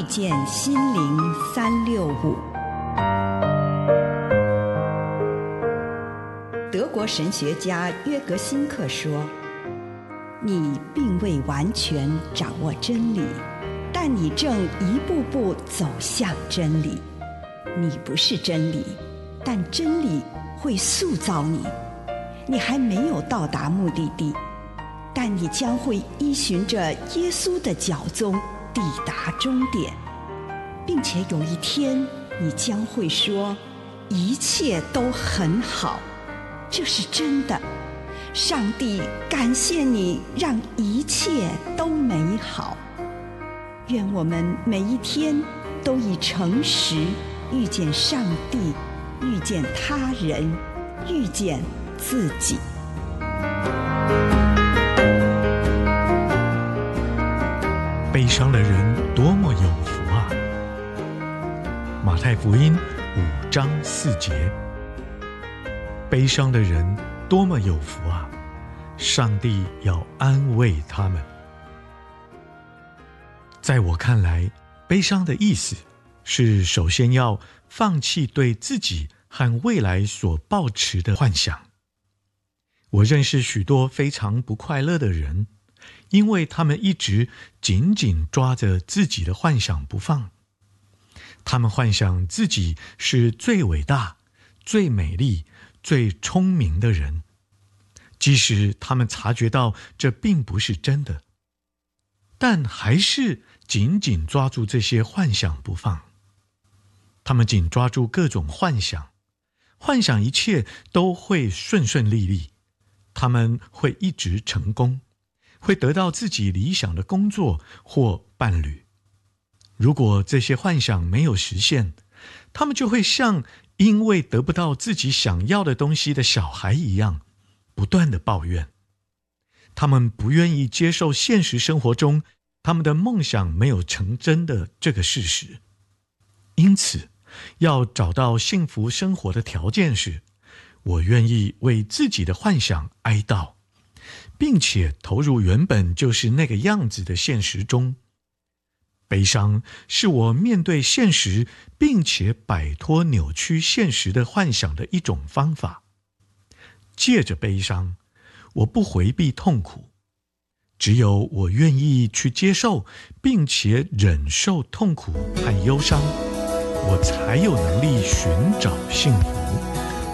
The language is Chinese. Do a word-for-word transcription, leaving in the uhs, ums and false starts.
见心灵三六五。德国神学家约格辛克说，你并未完全掌握真理，但你正一步步走向真理。你不是真理，但真理会塑造你。你还没有到达目的地，但你将会依循着耶稣的脚踪抵达终点，并且有一天你将会说，一切都很好。这是真的，上帝感谢你让一切都美好。愿我们每一天都以诚实遇见上帝，遇见他人，遇见自己。 悲伤的人多么有福啊！马太福音五章四节。悲伤的人多么有福啊！上帝要安慰他们。在我看来，悲伤的意思是首先要放弃对自己和未来所抱持的幻想。我认识许多非常不快乐的人，因为他们一直紧紧抓着自己的幻想不放。他们幻想自己是最伟大、最美丽、最聪明的人，即使他们察觉到这并不是真的，但还是紧紧抓住这些幻想不放。他们紧抓住各种幻想，幻想一切都会顺顺利利，他们会一直成功，会得到自己理想的工作或伴侣。如果这些幻想没有实现，他们就会像因为得不到自己想要的东西的小孩一样，不断地抱怨。他们不愿意接受现实生活中他们的梦想没有成真的这个事实。因此，要找到幸福生活的条件是，我愿意为自己的幻想哀悼，并且投入原本就是那个样子的现实中。悲伤是我面对现实，并且摆脱扭曲现实的幻想的一种方法。借着悲伤，我不回避痛苦，只有我愿意去接受，并且忍受痛苦和忧伤，我才有能力寻找幸福。